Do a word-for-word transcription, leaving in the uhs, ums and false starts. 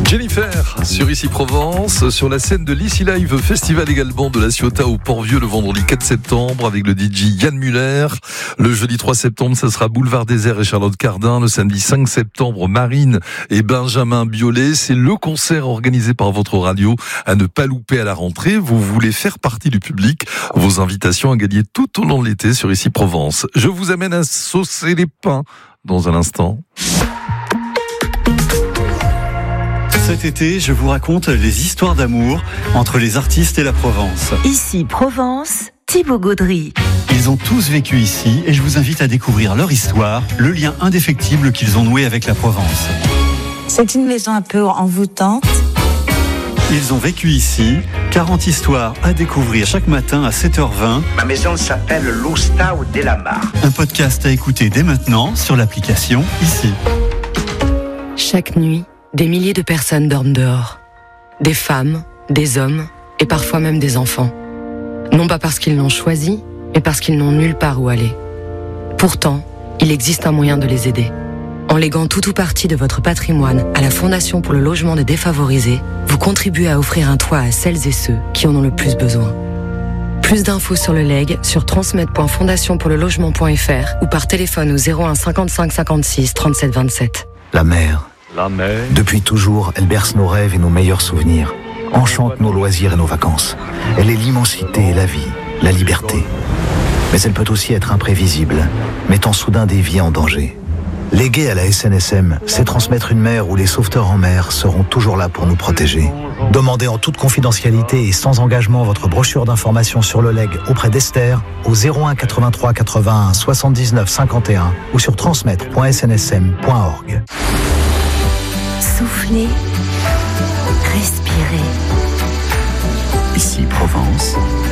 Jennifer, sur Ici Provence, sur la scène de l'Ici Live Festival également de la Ciotat au Port-Vieux le vendredi quatre septembre avec le D J Yann Muller. Le jeudi trois septembre, ça sera Boulevard Désert et Charlotte Cardin. Le samedi cinq septembre, Marine et Benjamin Biolay. C'est le concert organisé par votre radio à ne pas louper à la rentrée. Vous voulez faire partie du public. Vos invitations à gagner tout au long de l'été sur Ici Provence. Je vous amène à saucer les pains dans un instant. Cet été, je vous raconte les histoires d'amour entre les artistes et la Provence. Ici Provence, Thibaut Gaudry. Ils ont tous vécu ici et je vous invite à découvrir leur histoire, le lien indéfectible qu'ils ont noué avec la Provence. C'est une maison un peu envoûtante. Ils ont vécu ici, quarante histoires à découvrir chaque matin à sept heures vingt. Ma maison s'appelle l'Ostao de la Mar. Un podcast à écouter dès maintenant sur l'application Ici. Chaque nuit, des milliers de personnes dorment dehors. Des femmes, des hommes et parfois même des enfants. Non pas parce qu'ils l'ont choisi, mais parce qu'ils n'ont nulle part où aller. Pourtant, il existe un moyen de les aider. En léguant tout ou partie de votre patrimoine à la Fondation pour le logement des défavorisés, vous contribuez à offrir un toit à celles et ceux qui en ont le plus besoin. Plus d'infos sur le legs sur transmettre point fondation pour le logement point f r ou par téléphone au zéro un cinquante-cinq cinquante-six trente-sept vingt-sept. La mer. La mer. Depuis toujours, elle berce nos rêves et nos meilleurs souvenirs, enchante nos loisirs et nos vacances. Elle est l'immensité et la vie, la liberté. Mais elle peut aussi être imprévisible, mettant soudain des vies en danger. Léguer à la S N S M, c'est transmettre une mer où les sauveteurs en mer seront toujours là pour nous protéger. Demandez en toute confidentialité et sans engagement votre brochure d'information sur le legs auprès d'Esther au zéro un quatre-vingt-trois quatre-vingt-un soixante-dix-neuf cinquante et un ou sur transmettre point s n s m point org. Soufflez, respirez.